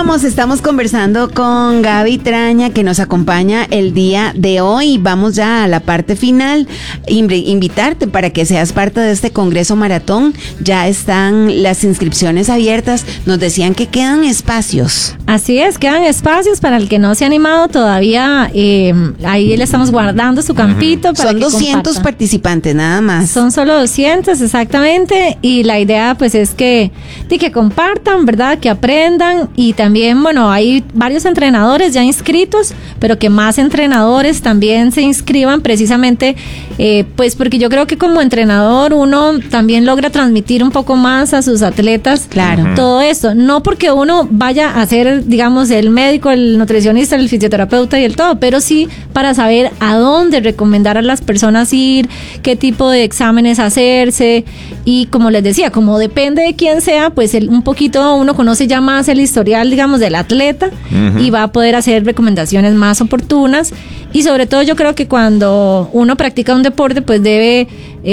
Continuamos, estamos conversando con Gaby Traña, que nos acompaña el día de hoy. Vamos ya a la parte final. Invitarte para que seas parte de este Congreso Maratón. Ya están las inscripciones abiertas. Nos decían que quedan espacios. Así es, quedan espacios para el que no se ha animado todavía. Ahí le estamos guardando su campito. Para Son que 200 compartan. Participantes nada más. Son solo 200, exactamente. Y la idea pues es que compartan, ¿verdad? Que aprendan. Y también, bueno, hay varios entrenadores ya inscritos, pero que más entrenadores también se inscriban precisamente, pues porque yo creo que como entrenador uno también logra transmitir un poco más a sus atletas. Claro. Todo esto, no porque uno vaya a ser, digamos, el médico, el nutricionista, el fisioterapeuta y el todo, pero sí para saber a dónde recomendar a las personas ir, qué tipo de exámenes hacerse. Y como les decía, como depende de quién sea, pues un poquito uno conoce ya más el historial, digamos, del atleta, y va a poder hacer recomendaciones más oportunas. Y sobre todo yo creo que cuando uno practica un deporte, pues debe,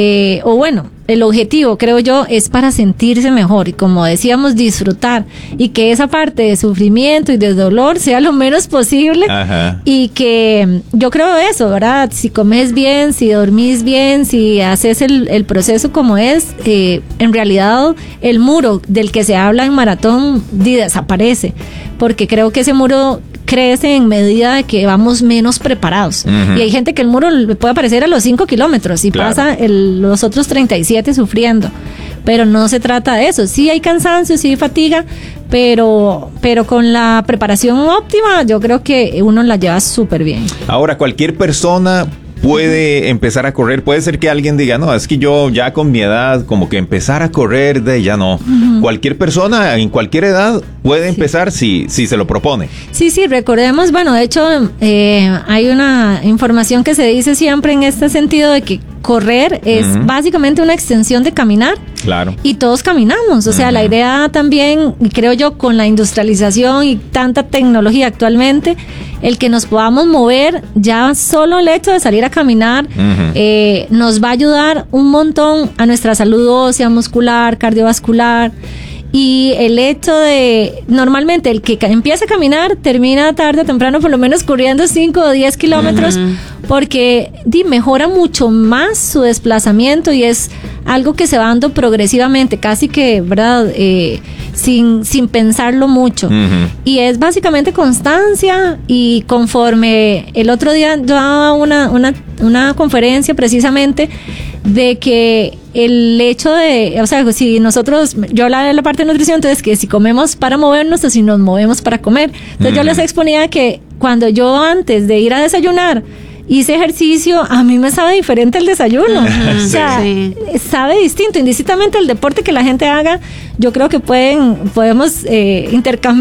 el objetivo, creo yo, es para sentirse mejor y, como decíamos, disfrutar, y que esa parte de sufrimiento y de dolor sea lo menos posible. Ajá. Y que yo creo eso, ¿verdad? Si comes bien, si dormís bien, si haces el proceso como es, en realidad el muro del que se habla en maratón desaparece, porque creo que ese muro crece en medida de que vamos menos preparados. Y hay gente que el muro le puede aparecer a los 5 kilómetros y pasa los otros 37 sufriendo. Pero no se trata de eso. Sí hay cansancio, sí hay fatiga, pero con la preparación óptima yo creo que uno la lleva súper bien. Ahora, cualquier persona puede empezar a correr. Puede ser que alguien diga, no, es que yo ya con mi edad, como que empezar a correr ya no. Cualquier persona en cualquier edad puede empezar si se lo propone. Sí, recordemos, bueno, de hecho hay una información que se dice siempre en este sentido de que correr es básicamente una extensión de caminar. Claro. Y todos caminamos, o sea, la idea también, creo yo, con la industrialización y tanta tecnología actualmente, el que nos podamos mover, ya solo el hecho de salir a caminar nos va a ayudar un montón a nuestra salud ósea, muscular, cardiovascular. Y el hecho de, normalmente el que empieza a caminar termina tarde o temprano por lo menos corriendo 5 o 10 kilómetros, porque mejora mucho más su desplazamiento, y es algo que se va dando progresivamente, casi que, ¿verdad? Sin pensarlo mucho. Y es básicamente constancia. Y conforme el otro día yo daba una conferencia precisamente de que el hecho de, o sea, si nosotros, yo hablaba de la parte de nutrición, entonces que si comemos para movernos o si nos movemos para comer. Entonces yo les exponía que cuando yo antes de ir a desayunar hice ejercicio, a mí me sabe diferente el desayuno. O sea, sabe distinto, indistintamente el deporte que la gente haga. Yo creo que podemos intercambiar